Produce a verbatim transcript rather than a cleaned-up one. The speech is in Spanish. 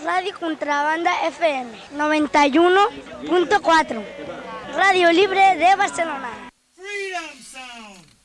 Radio Contrabanda F M noventa y uno punto cuatro. Radio Libre de Barcelona. Freedom Sound.